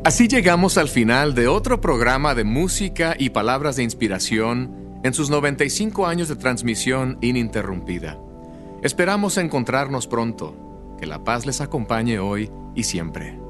Así llegamos al final de otro programa de música y palabras de inspiración en sus 95 años de transmisión ininterrumpida. Esperamos encontrarnos pronto. Que la paz les acompañe hoy y siempre.